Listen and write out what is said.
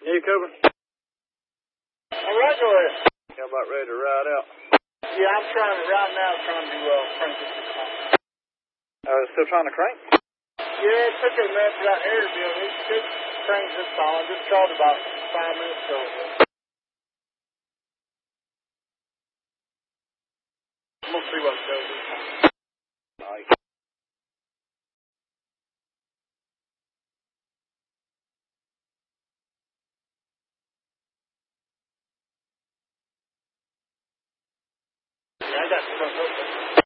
Yeah, Cooper? All right, go ahead. Y'all about ready to ride out? Yeah, I'm trying to crank this car. Still trying to crank? Yeah, it took a minute for that air to be on. It cranks this on. Just called about 5 minutes ago. I'm going to see what it does this time. All right. Yeah, I got stuff up there.